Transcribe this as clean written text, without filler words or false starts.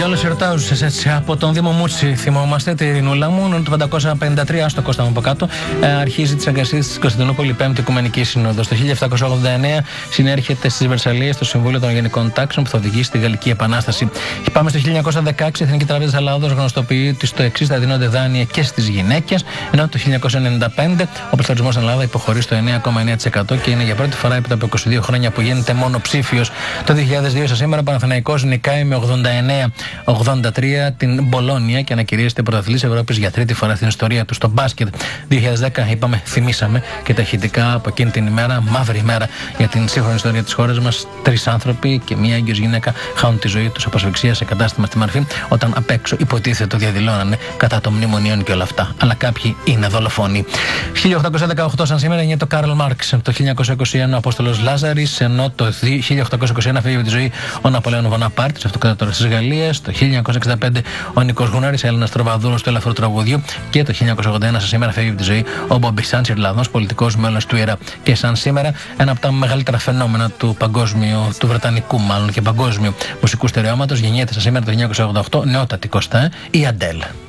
Τέλος ερωτάουσες έτσι από τον Δήμο Μούτσι. Θυμόμαστε τη Ρινούλα μου, το 553, στο Κώστα μου από κάτω, αρχίζει τις εργασίες της Κωνσταντινούπολη 5η Οικουμενική Σύνοδος. Το 1789 συνέρχεται στις Βερσαλίες στο Συμβούλιο των Γενικών Τάξεων που θα οδηγήσει στη Γαλλική Επανάσταση. Πάμε στο 1916, η Εθνική Τράπεζα Ελλάδος γνωστοποιεί ότι στο εξής θα δίνονται δάνεια και στις γυναίκες, ενώ το 1995 ο πληθωρισμός στην Ελλάδα υποχωρεί στο 9,9% και είναι για πρώτη φορά έπειτα από 22 χρόνια που γίνεται μονοψήφιος. Το 2002 σήμερα ο Παναθηναϊκός νικάει με 89-83 την Μπολόνια και ανακηρύσσεται πρωταθλητής Ευρώπης για τρίτη φορά στην ιστορία του. Στο μπάσκετ 2010 είπαμε, θυμήσαμε και τα ηχητικά από εκείνη την ημέρα, μαύρη ημέρα για την σύγχρονη ιστορία της χώρας μας. 3 άνθρωποι και μία έγκυος γυναίκα χάνουν τη ζωή τους από ασφυξία σε κατάστημα στη Μαρφή, όταν απ' έξω υποτίθεται το διαδηλώνανε κατά των μνημονίων και όλα αυτά. Αλλά κάποιοι είναι δολοφόνοι. 1818 σαν σήμερα είναι το Κάρλ Μάρξ. Το 1921 ο Απόστολος Λάζαρης, ενώ το 1821 φύγει από τη ζωή ο Ναπολέον Βοναπάρτης, αυτοκράτορας της Γαλλίας. Το 1965 ο Νικός Γουνάρης, Έλληνας τροβαδούρος του ελεύθερου τραγουδιού. Και το 1981 σαν σήμερα φύγει από τη ζωή ο Μπομπι Σάνς, Ιρλανδός πολιτικός, μέλος του ΙΡΑ. Και σαν σήμερα ένα από τα μεγαλύτερα φαινόμενα του παγκόσμιου, του βρετανικού μάλλον και παγκόσμιου μουσικού στερεώματος, γεννιέται σαν σήμερα το 1988 νεότατη Κωστά, η Αντέλ.